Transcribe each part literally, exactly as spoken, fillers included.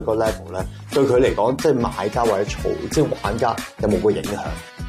個 level 咧，對佢嚟講，即係買家或者嘈，即係玩家有冇個影響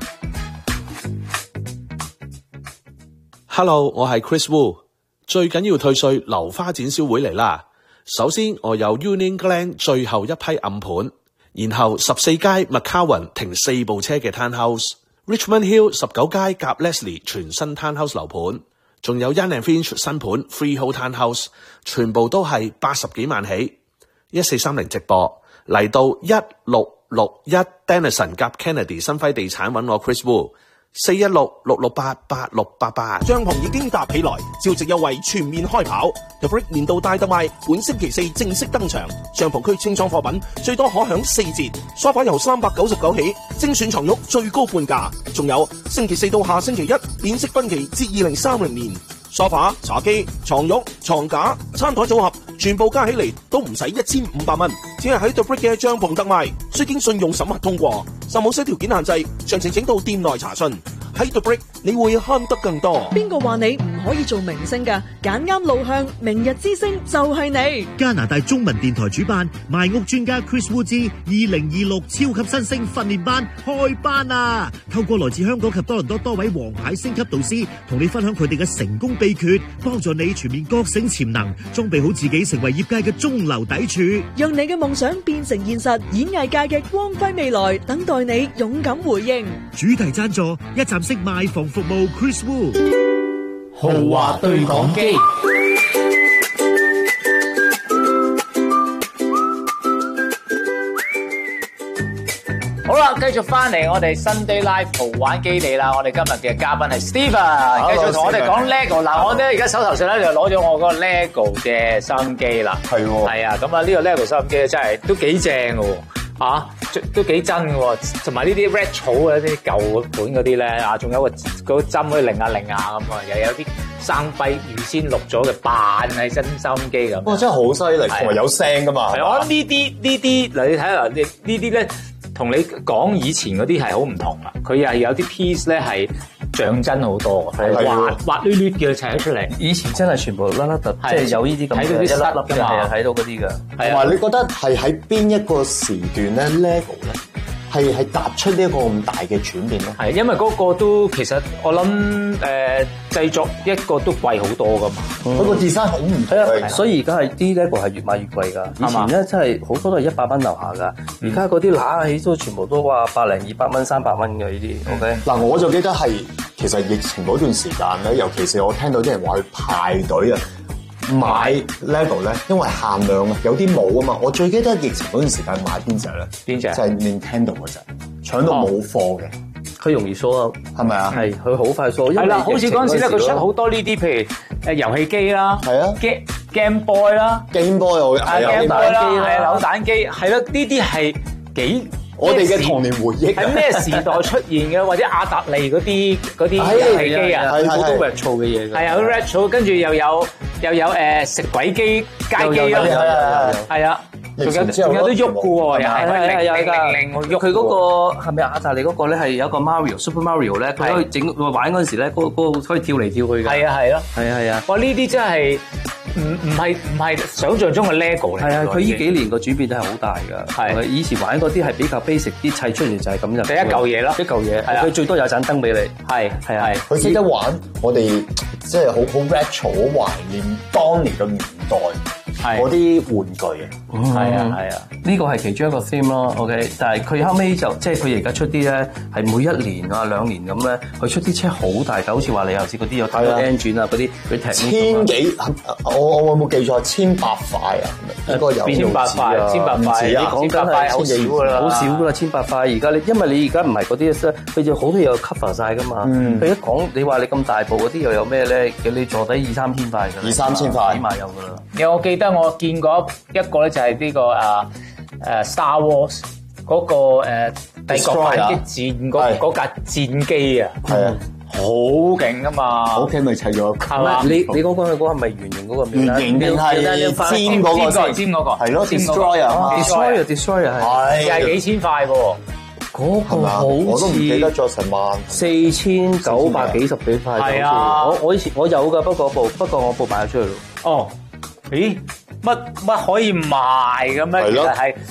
？Hello， 我係 Chris Wu。最緊要退稅留花展銷會嚟啦！首先我有 Union Glen 最後一批暗盤，然後十四街 McCowan 停四部車嘅 townhouse，Richmond Hill 十九街夾 Leslie 全新 townhouse 樓盤，仲有 Young and Finch 新盤 Freehold townhouse， 全部都係八十幾萬起。一四三零直播嚟到一六六一 Denison 夾 Kennedy 新輝地產揾我 Chris Wu。四一六六六八八六八八， 帳篷已經搭起來，超值優惠全面開跑 ，The Brick 年度大特賣本星期四正式登場，帳篷區清倉貨品最多可享四折，梳化由三百九十九起，精選床褥最高半價，仲有星期四到下星期一免息分期至二零三零年。梳化、茶几、床褥、床架、餐台組合，全部加起嚟都唔使一千五百蚊，只係喺 The Brick 嘅帳篷特賣，需經信用審核通過，實冇些條件限制，詳情請到店內查詢。喺 The Brick 你會慳得更多。 邊個話你唔可以做明星㗎？揀啱路向，明日之星就係你。 加拿大中文電台主辦賣屋專家 Chris Wu 之二零二六超級新星訓練班開班啊！透過來自香港及多倫多多位王牌星級導師，同你分享佢哋嘅成功秘訣，幫助你全面覺醒潛能，裝備好自己成為業界嘅中流砥柱， 讓你嘅夢想變成現實。演藝界嘅光輝未來等待你勇敢回應。 主題贊助一站式賣房服務 Chris Wu。 豪華對講機，好啦，繼續翻嚟我哋 Sunday Live 豪玩基地啦。我哋今日嘅嘉賓係 Steven， 繼續同我哋講 LEGO。嗱，我咧而家手頭上咧就攞咗我嗰個 LEGO 嘅收音機啦。係喎，係啊，咁啊呢個 LEGO 收音機真係都幾正嘅喎。啊，都幾真嘅喎，同埋呢啲 red 草嘅啲舊款嗰啲咧，啊，仲有個嗰個針可以擰下擰下咁啊，又有啲生輝預先錄咗嘅扮係真收音機咁。 哇，真係好犀利，同埋有聲噶嘛。 係，我諗呢啲呢啲嗱，你睇下呢呢啲咧，同你講以前嗰啲係好唔同啊。佢又係有啲 piece 咧係像真好多，係滑滑捋捋嘅砌出嚟。 以前真係全部甩甩突，即係有呢啲咁嘅一粒粒嘅，係啊，睇到嗰啲嘅。 同埋你覺得係喺邊一個時段咧 ，LEGO 咧係係踏出呢一個咁大嘅轉變咧？ 係因為嗰個都其實我諗誒製作一個都貴好多噶嘛， 嗰個 design 好唔同。 所以而家係啲 LEGO 係越買越貴㗎。以前咧真係好多都係一百蚊樓下㗎，而家嗰啲揦起都全部都話百零二百蚊、三百蚊嘅呢啲。OK， 嗱我就記得係其實疫情嗰段時間咧，尤其是我聽到啲人話去排隊啊。買 LEGO 咧，因為限量啊，有啲冇啊嘛。我最記得疫情嗰段時間買邊隻咧？邊隻？就係 Nintendo 嗰隻，搶到冇貨嘅。 佢容易 sold out，係咪啊？係，佢好快 sold。 係啦，好似嗰陣時咧，佢出好多呢啲，譬如誒遊戲機啦，係啊 ，Game Game Boy 啦 ，Game Boy 我係 Game Boy 啦，係扭蛋機，係咯，呢啲係幾我哋嘅童年回憶。 喺咩時代出現嘅？或者亞達利嗰啲嗰啲遊戲機啊， 好多 retro 嘅嘢㗎。 係啊，好 retro， 跟住又有又有誒食鬼機街機咯，係啊。仲有仲有都喐嘅喎，又係係係有㗎。 喐佢嗰個係咪亞達利嗰個咧？係有一個 Mario Super Mario 咧，佢可以整玩嗰陣時咧，嗰嗰個可以跳嚟跳去嘅。 係啊係咯， 係啊係啊。 哇！呢啲真係唔唔係唔係想像中嘅 LEGO 嚟。 係啊，佢呢幾年個轉變都係好大㗎。係以前玩嗰啲係比較 basic 啲，砌出嚟就係咁就。 第一嚿嘢咯， 一嚿嘢。係啊，佢最多有盞燈俾你。 係係係。 佢識得玩，我哋即係好好 retro， 好懷念當年嘅年代。嗰啲玩具啊， 係啊係啊，呢個係其中一個 theme 咯 ，OK。但係佢後尾就即係佢而家出啲咧，係每一年啊兩年咁咧，佢出啲車好大㗎，好似話你頭先嗰啲有太多 engine 啊嗰啲，佢踢千幾，我我有冇記錯？千百塊啊，應該有千百塊，千百塊，你講緊係好少㗎啦， 好少㗎啦，千百塊。而家你因為你而家唔係嗰啲，佢就好多嘢 cover 晒㗎嘛。佢一講你話你咁大部嗰啲又有咩咧？你坐底二三千塊㗎， 二三千塊起碼有㗎啦。 有我記得。我見過一個咧，就係呢個啊誒 Star Wars 嗰個誒帝國反擊戰嗰嗰架戰機啊，係啊，好勁噶嘛！ 屋企咪砌咗， 係嘛？ 你你嗰個係嗰個係咪圓形嗰個？ 圓形定係尖嗰個？ 尖嗰個係咯 ，Destroyer，Destroyer Destroyer 係又係幾千塊喎。 嗰個好似我都唔記得咗成萬四千九百幾十幾塊。 係啊， 我我以前我有㗎，不過部不過我部賣咗出去咯。 哦。咦， 乜乜可以賣嘅咩？其實係